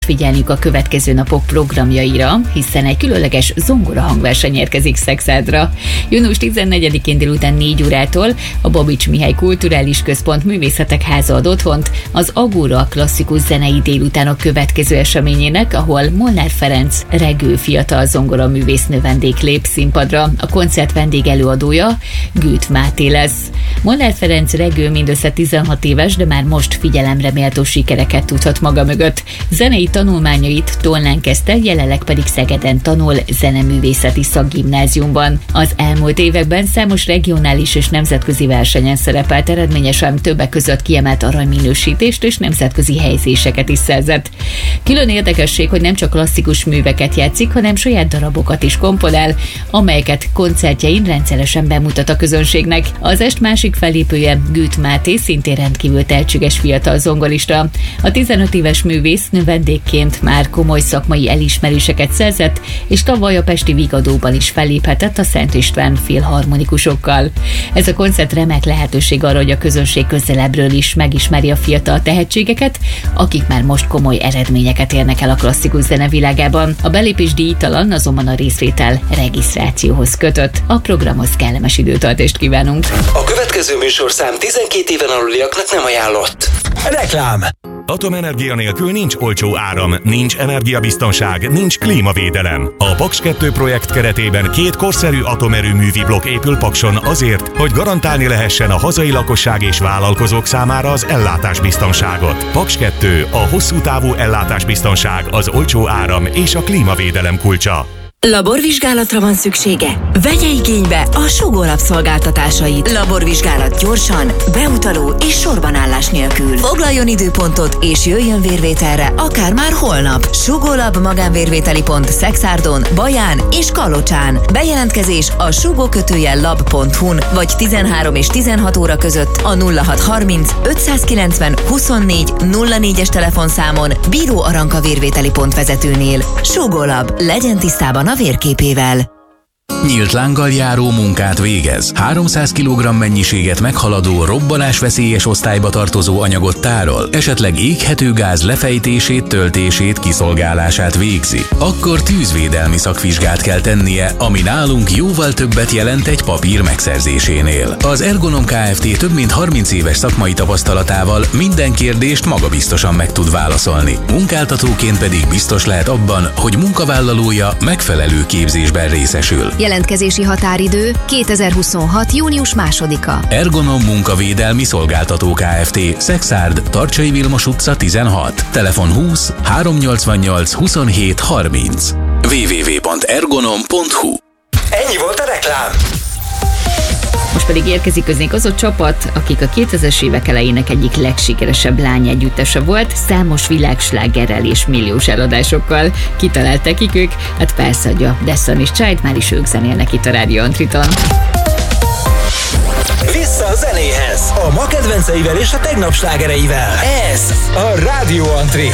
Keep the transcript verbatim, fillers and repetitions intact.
figyelniük a következő napok programjaira, hiszen egy különleges zongora hangverseny érkezik Szexádra. június tizennegyedikén délután négy órától a Babics Mihály Kulturális Központ Művészetek Háza ad otthont az Agóra klasszikus zenei délutánok következő eseményének, ahol Molnár Ferenc Regő fiatal zongoraművésznő vendég lép színpadra. A koncert vendégelőadója Gőt Máté lesz. Molnár Ferenc Regő mindössze tizenhat éves, de már most figyelemre méltó sikereket tudhat maga mögött. Zenei tanulmányait Tolnán kezdte, jelenleg pedig Szegeden tanul zeneművészeti szakgimnáziumban. Az elmúlt években számos regionális és nemzetközi versenyen szerepelt, eredményesen többek között kiemelt aranyminősítést és nemzetközi helyezéseket is szerzett. Külön érdekesség, hogy nem csak klasszikus műveket játszik, hanem saját darabokat is komponál, amelyeket koncertjein rendszeresen bemutat a közönségnek. Az est másik fellépője Gőt Máté, szintén rendkívül tehetséges fiatal zongorista. A tizenöt éves művésznő vendégként már komoly szakmai elismeréseket szerzett, és tavaly a pesti Vigadóban is felléphetett a Szent István filharmonikusokkal. Ez a koncert remek lehetőség arra, hogy a közönség közelebbről is megismeri a fiatal tehetségeket, akik már most komoly eredményeket érnek el a klasszikus zene világában. A belépés díjtalan, azonban a részvétel regisztrációhoz kötött. A programhoz kellemes időtartást kívánunk. A következő műsorszám tizenkét éven aluliaknak nem ajánlott. Reklám. Atomenergia nélkül nincs olcsó áram, nincs energiabiztonság, nincs klímavédelem. A Paks kettő projekt keretében két korszerű atomerőművi blokk épül Pakson azért, hogy garantálni lehessen a hazai lakosság és vállalkozók számára az ellátásbiztonságot. Paks kettő, a hosszú távú ellátásbiztonság, az olcsó áram és a klímavédelem kulcsa. Laborvizsgálatra van szüksége? Vegye igénybe a Sugó Lab szolgáltatásait. Laborvizsgálat gyorsan, beutaló és sorbanállás nélkül. Foglaljon időpontot és jöjjön vérvételre, akár már holnap. Sugó Lab magánvérvételi pont Szexárdon, Baján és Kalocsán. Bejelentkezés a sugó kötőjel lab pont hu-n vagy tizenhárom és tizenhat óra között a nulla hat harminc ötszázkilencven huszonnégy nulla négyes telefonszámon Bíró Aranka vérvételi pont vezetőnél. Sugó Lab, legyen tisztában a vérképével. Nyílt lánggal járó munkát végez. háromszáz kilogramm mennyiséget meghaladó robbanásveszélyes osztályba tartozó anyagot tárol, esetleg éghető gáz lefejtését, töltését, kiszolgálását végzi. Akkor tűzvédelmi szakvizsgát kell tennie, ami nálunk jóval többet jelent egy papír megszerzésénél. Az Ergonom Kft. Több mint harminc éves szakmai tapasztalatával minden kérdést magabiztosan meg tud válaszolni. Munkáltatóként pedig biztos lehet abban, hogy munkavállalója megfelelő képzésben részesül. Jelentkezési határidő kétezer-huszonhat. június másodika. Ergonom Munkavédelmi Szolgáltató Kft. Szexárd, Tarcsai Vilmos utca tizenhat. Telefon húsz háromnyolcvannyolc huszonhét harminc. double-u double-u double-u pont ergonom pont hu. Ennyi volt a reklám. Most pedig érkezik közénk az a csapat, akik a kétezres évek elejének egyik legsikeresebb lányegyüttese volt, számos világslágerrel és milliós eladásokkal. Kitalálták kik ők? Hát persze, hogy a Destiny's Child, már is ők zenélnek itt a Rádió Antriton. Vissza a zenéhez, a ma kedvenceivel és a tegnap slágereivel. Ez a Rádió Antri.